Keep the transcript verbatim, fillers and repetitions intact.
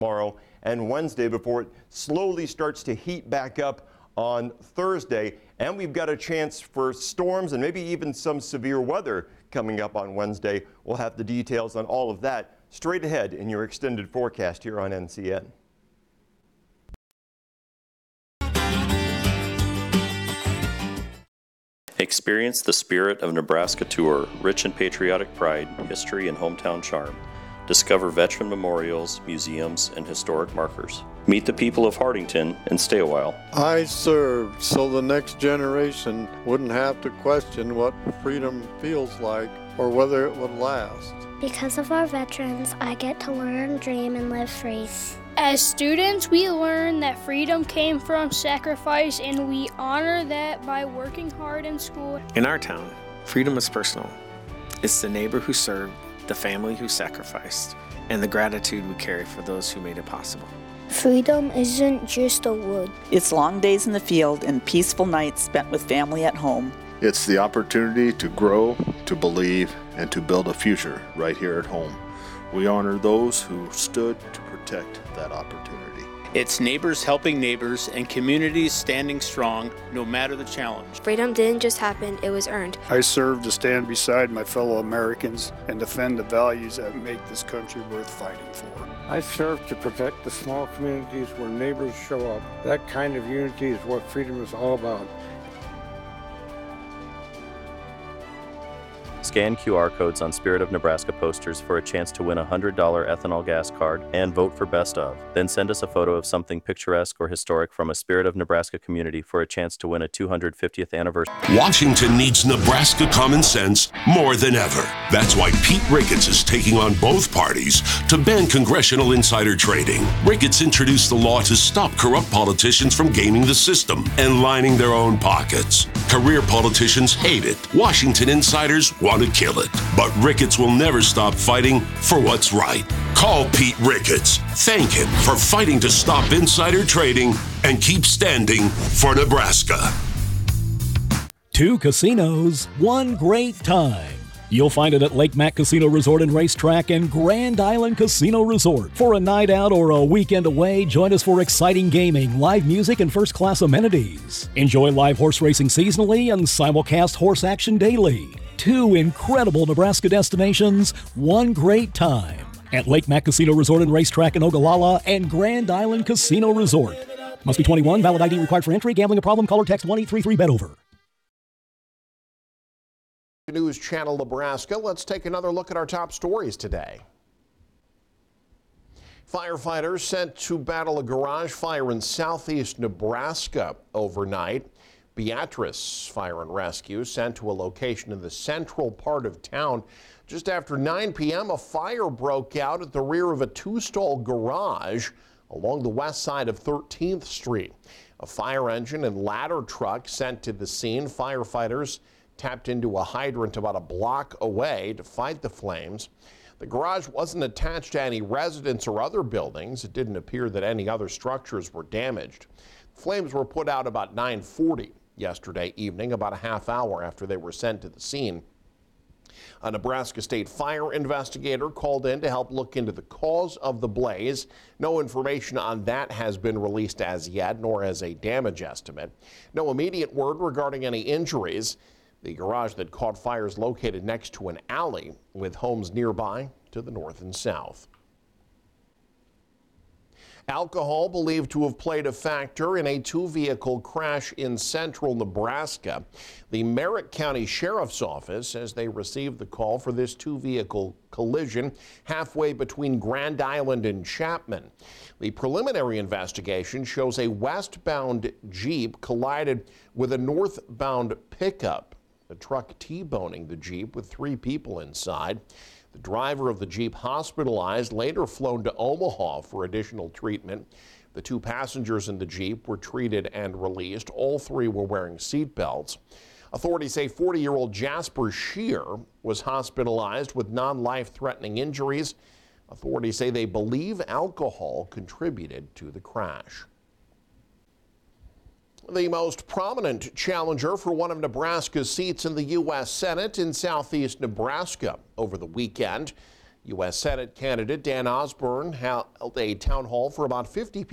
tomorrow and Wednesday before it slowly starts to heat back up on Thursday. And we've got a chance for storms and maybe even some severe weather coming up on Wednesday. We'll have the details on all of that straight ahead in your extended forecast here on N C N. Experience the Spirit of Nebraska tour, rich in patriotic pride, history, and hometown charm. Discover veteran memorials, museums, and historic markers. Meet the people of Hardington and stay a while. I served so the next generation wouldn't have to question what freedom feels like or whether it would last. Because of our veterans, I get to learn, dream, and live free. As students, we learn that freedom came from sacrifice, and we honor that by working hard in school. In our town, freedom is personal. It's the neighbor who served, the family who sacrificed, and the gratitude we carry for those who made it possible. Freedom isn't just a word. It's long days in the field and peaceful nights spent with family at home. It's the opportunity to grow, to believe, and to build a future right here at home. We honor those who stood to protect that opportunity. It's neighbors helping neighbors and communities standing strong no matter the challenge. Freedom didn't just happen, it was earned. I serve to stand beside my fellow Americans and defend the values that make this country worth fighting for. I serve to protect the small communities where neighbors show up. That kind of unity is what freedom is all about. Scan Q R codes on Spirit of Nebraska posters for a chance to win a one hundred dollar ethanol gas card and vote for Best Of. Then send us a photo of something picturesque or historic from a Spirit of Nebraska community for a chance to win a two hundred fiftieth anniversary. Washington needs Nebraska common sense more than ever. That's why Pete Ricketts is taking on both parties to ban congressional insider trading. Ricketts introduced the law to stop corrupt politicians from gaming the system and lining their own pockets. Career politicians hate it. Washington insiders want to kill it. But Ricketts will never stop fighting for what's right. Call Pete Ricketts. Thank him for fighting to stop insider trading and keep standing for Nebraska. Two casinos, one great time. You'll find it at Lake Mac Casino Resort and Racetrack and Grand Island Casino Resort. For a night out or a weekend away, join us for exciting gaming, live music, and first-class amenities. Enjoy live horse racing seasonally and simulcast horse action daily. Two incredible Nebraska destinations, one great time. At Lake Mac Casino Resort and Racetrack in Ogallala and Grand Island Casino Resort. Must be twenty-one, valid I D required for entry. Gambling a problem? Call or text one eight three three bet over. News Channel Nebraska. Let's take another look at our top stories today. Firefighters sent to battle a garage fire in southeast Nebraska overnight. Beatrice Fire and Rescue sent to a location in the central part of town. Just after nine p m, a fire broke out at the rear of a two-stall garage along the west side of thirteenth street. A fire engine and ladder truck sent to the scene. Firefighters tapped into a hydrant about a block away to fight the flames. The garage wasn't attached to any residence or other buildings. It didn't appear that any other structures were damaged. Flames were put out about nine forty yesterday evening, about a half hour after they were sent to the scene. A Nebraska State fire investigator called in to help look into the cause of the blaze. No information on that has been released as yet, nor as a damage estimate. No immediate word regarding any injuries. The garage that caught fire is located next to an alley with homes nearby to the north and south. Alcohol believed to have played a factor in a two-vehicle crash in central Nebraska. The Merritt County Sheriff's Office says they received the call for this two-vehicle collision halfway between Grand Island and Chapman. The preliminary investigation shows a westbound Jeep collided with a northbound pickup. The truck T-boning the Jeep with three people inside. The driver of the Jeep hospitalized, later flown to Omaha for additional treatment. The two passengers in the Jeep were treated and released. All three were wearing seat belts. Authorities say forty-year-old Jasper Shear was hospitalized with non-life-threatening injuries. Authorities say they believe alcohol contributed to the crash. The most prominent challenger for one of Nebraska's seats in the U S Senate in southeast Nebraska over the weekend. U S Senate candidate Dan Osborne held a town hall for about fifty people.